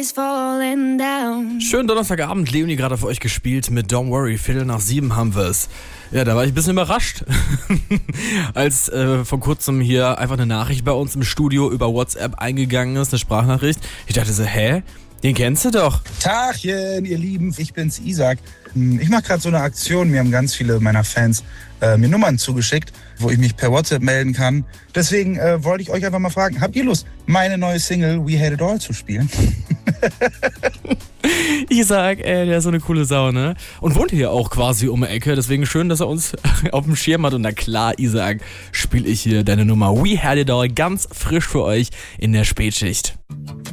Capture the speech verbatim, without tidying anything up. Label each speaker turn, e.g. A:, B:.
A: is falling down.
B: Schönen Donnerstagabend, Leonie gerade für euch gespielt mit Don't Worry, Viertel nach sieben haben wir es. Ja, da war ich ein bisschen überrascht, als äh, vor kurzem hier einfach eine Nachricht bei uns im Studio über WhatsApp eingegangen ist, eine Sprachnachricht. Ich dachte so, hä? Den kennst du doch.
C: Tagchen, ihr Lieben, ich bin's, Isaac. Ich mache gerade so eine Aktion, mir haben ganz viele meiner Fans äh, mir Nummern zugeschickt, wo ich mich per WhatsApp melden kann. Deswegen äh, wollte ich euch einfach mal fragen, habt ihr Lust, meine neue Single We Had It All zu spielen?
B: Isaac, ey, der ist so eine coole Sau, ne? Und wohnt hier auch quasi um die Ecke, deswegen schön, dass er uns auf dem Schirm hat. Und na klar, Isaac, spiele ich hier deine Nummer We Had It All ganz frisch für euch in der Spätschicht.